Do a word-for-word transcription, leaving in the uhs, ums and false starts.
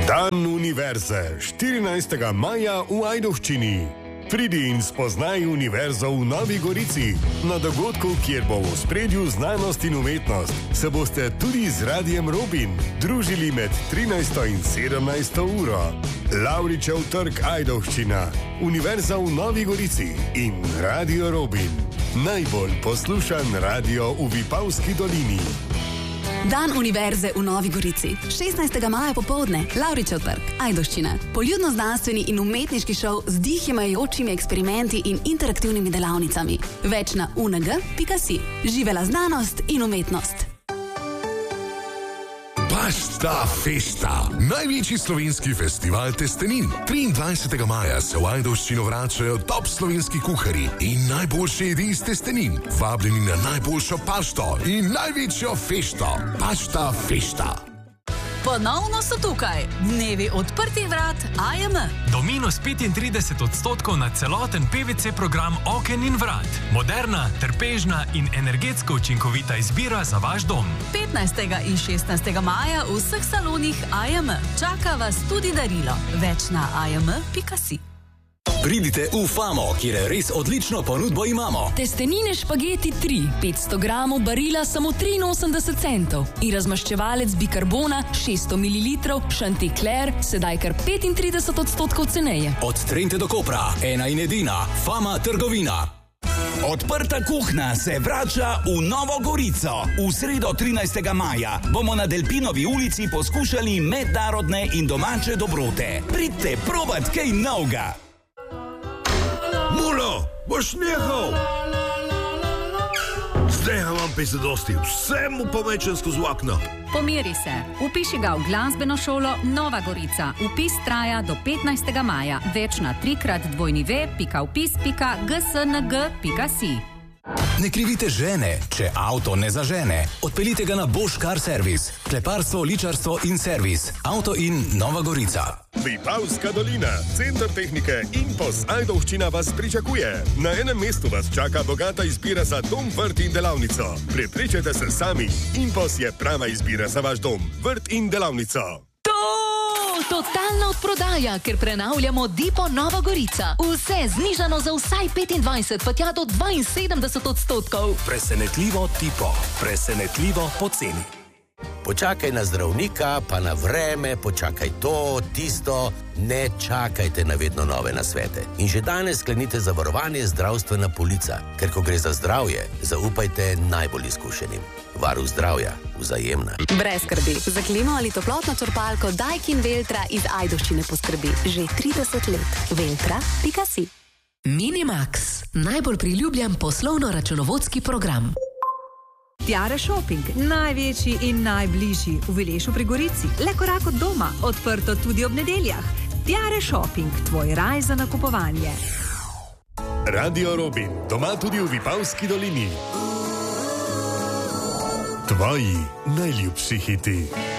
Dan univerze, štirinajstega maja v Ajdovščini. Pridi in spoznaj univerzo v Novi Gorici. Na dogodku, kjer bo v ospredju znanost in umetnost, se boste tudi z Radiem Robin družili med trinajsto in sedemnajsto uro. Lavričev trg Ajdovščina, Univerza v Novi Gorici in Radio Robin. Najbolj poslušan radio v Vipavski dolini. Dan univerze v Novi Gorici. šestnajstega maja popoldne, Lavričev trg, Ajdovščina. Poljudno-znanstveni in umetniški šov z dihimajočimi eksperimenti in interaktivnimi delavnicami. Več na u en ge pika si. Živela znanost in umetnost. Pasta Festa, največji slovenski festival testenin. triindvajsetega maja se v Ajdovščino vračajo top slovenski kuharji in najboljše jedi iz testenin. Vabljeni na najboljšo pašto in največjo fešto. Pasta Festa. Ponovno so tukaj dnevi odprtih vrat A J M. Do minus petintrideset odstotkov na celoten P V C program oken in vrat. Moderna, trpežna in energetsko učinkovita izbira za vaš dom. petnajstega in šestnajstega maja v vseh salonih A J M. Čaka vas tudi darilo. Več na a j m pika si. Pridite v Famo, kjer res odlično ponudbo imamo. Testenine špageti tri, petsto gramov barila samo triinosemdeset centov in razmaščevalec bikarbona šeststo mililitrov Chanticleer sedaj kar petintrideset odstotkov ceneje. Od Trente do Kopra, ena in edina, Fama trgovina. Odprta kuhna se vrača v Novo Gorico. V sredo trinajstega maja bomo na Delpinovi ulici poskušali mednarodne in domače dobrote. Pridite probat kaj novega. Mulo, boš nehal? Zdaj imam pese dosti, vse mu pomečem skozi okno. Pomiri se, upiši ga v glasbeno šolo Nova Gorica. Upis traja do petnajstega maja. Več na trikrat dvojni ve pika upis pika ge es en ge pika si. Ne krivite žene, če avto ne zažene. Odpeljite ga na Bosch Car Service. Kleparstvo, ličarstvo in servis. Avto in Nova Gorica. Vipavska dolina, center tehnike Impos Ajdovščina vas pričakuje. Na enem mestu vas čaka bogata izbira za dom, vrt in delavnico. Prepričajte se sami, Impos je prava izbira za vaš dom, vrt in delavnico. Totalna odprodaja, ker prenavljamo Dipo Nova Gorica. Vse znižano za vsaj petindvajset, pa tja do dvainsedemdeset odstotkov. Presenetljivo Dipo. Presenetljivo poceni. Počakaj na zdravnika, pa na vreme, počakaj to, tisto, ne čakajte na vedno nove nasvete. In že danes sklenite zavarovanje zdravstvena polica, ker ko gre za zdravje, zaupajte najbolj izkušenim. Varuh zdravja, Vzajemna. Brez skrbi, za klimo ali toplotno črpalko Daikin Veltra iz Ajdovščine poskrbi že trideset let. Veltra pika si. Minimax, najbolj priljubljen poslovno-računovodski program. Tiare Shopping, največji in najbližji v Vilešu pri Gorici. Le korak od doma, odprto tudi ob nedeljah. Tiare Shopping, tvoj raj za nakupovanje. Radio Robin, doma tudi v Vipavski dolini. Tvoji najljubši hiti.